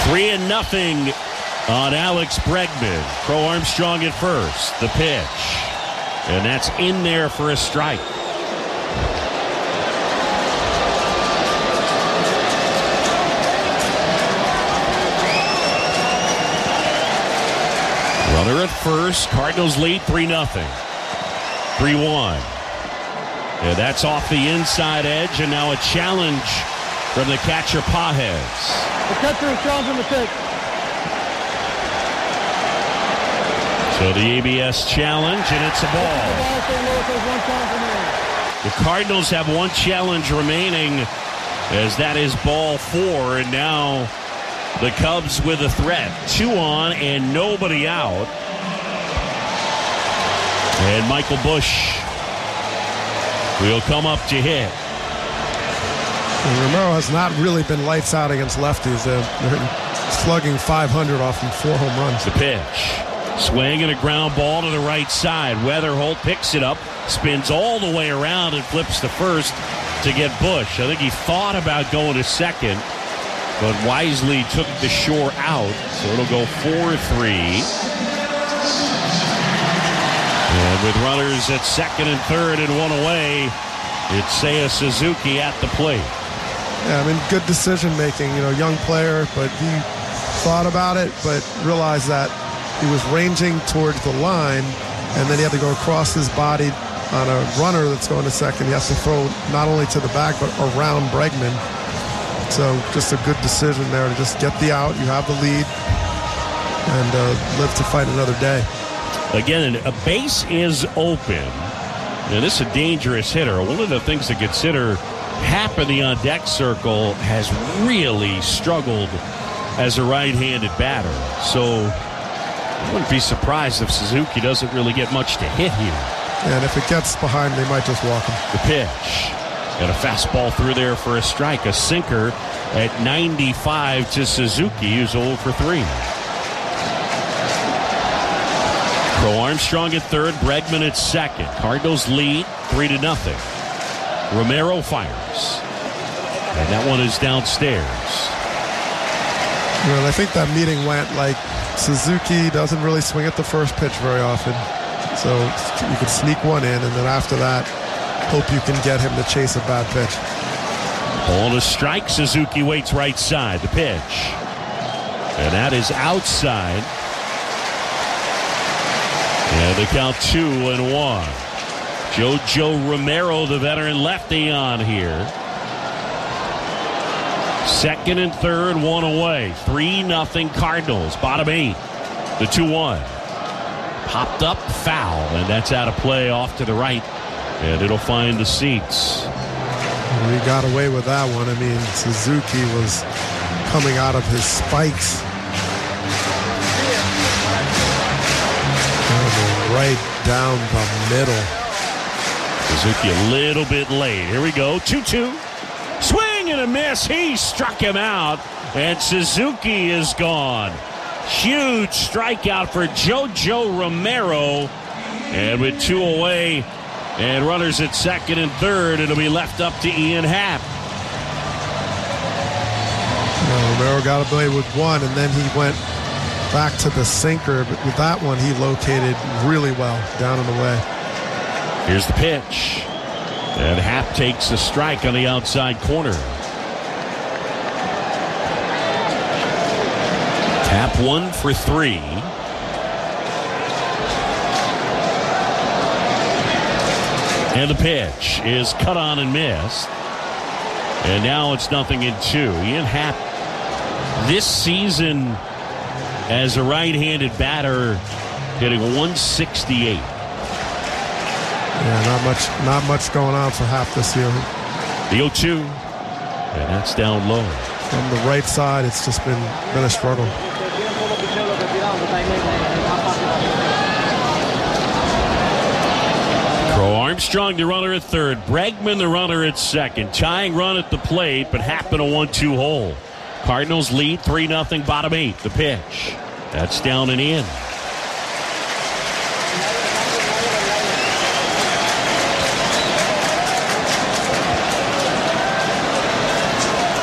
3-0 on Alex Bregman. Crow Armstrong at first. The pitch. And that's in there for a strike. Runner at first. Cardinals lead 3-0. 3-1. And that's off the inside edge. And now a challenge from the catcher, Pages. The catcher is challenging the pitch. So the ABS challenge, and it's a ball. The Cardinals have one challenge remaining, as that is ball 4, and now the Cubs with a threat. 2 on and nobody out. And Michael Busch will come up to hit. And Romero has not really been lights out against lefties. They're slugging .500 off from 4 home runs. The pitch. Swing and a ground ball to the right side. Weatherholt picks it up, spins all the way around and flips to first to get Busch. I think he thought about going to second, but wisely took the shore out. So it'll go 4-3. And with runners at second and third and one away, it's Seiya Suzuki at the plate. Yeah, I mean, good decision making. Young player, but he thought about it, but realized that he was ranging towards the line, and then he had to go across his body on a runner that's going to second. He has to throw not only to the back, but around Bregman. So just a good decision there to just get the out. You have the lead and live to fight another day. Again, a base is open. And this is a dangerous hitter. One of the things to consider, Happ in the on-deck circle has really struggled as a right-handed batter. So I wouldn't be surprised if Suzuki doesn't really get much to hit here. And if it gets behind, they might just walk him. The pitch. Got a fastball through there for a strike. A sinker at 95 to Suzuki, who's 0 for 3. Crow Armstrong at third, Bregman at second. Cardinals lead 3-0. Romero fires. And that one is downstairs. I think that meeting went like Suzuki doesn't really swing at the first pitch very often. So you could sneak one in, and then after that, hope you can get him to chase a bad pitch. Ball to strike. Suzuki waits right side. The pitch. And that is outside. And the count 2-1. JoJo Romero, the veteran lefty, on here. Second and third, one away. 3-0 Cardinals. Bottom 8. The 2-1. Popped up, foul, and that's out of play off to the right. And it'll find the seats. We got away with that one. I mean, Suzuki was coming out of his spikes. Right down the middle. Suzuki a little bit late. Here we go. 2-2. Swing and a miss. He struck him out. And Suzuki is gone. Huge strikeout for JoJo Romero. And with 2 away and runners at second and third, it'll be left up to Ian Happ. Romero got away with 1, and then he went back to the sinker. But with that one, he located really well down and away. Here's the pitch. And Happ takes a strike on the outside corner. Happ 1 for 3. And the pitch is cut on and missed. And now it's 0-2. Ian Happ this season as a right-handed batter hitting 168. Yeah, not much going on for Happ this year. The 0-2. And that's down low. From the right side, it's just been a struggle. Crow Armstrong, the runner at third. Bregman, the runner at second. Tying run at the plate, but Happ in a 1-2 hole. Cardinals lead 3-0, bottom 8. The pitch. That's down and in.